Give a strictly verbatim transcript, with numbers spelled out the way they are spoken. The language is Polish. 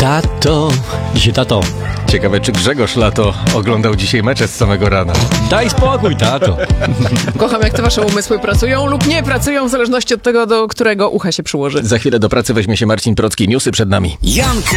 Tato, dzisiaj tato, Ciekawe, czy Grzegorz Lato oglądał dzisiaj mecze z samego rana. daj spokój, tato. Kocham, jak te wasze umysły pracują lub nie pracują, w zależności od tego, do którego ucha się przyłoży. Za chwilę do pracy weźmie się Marcin Procki. Newsy przed nami. Janka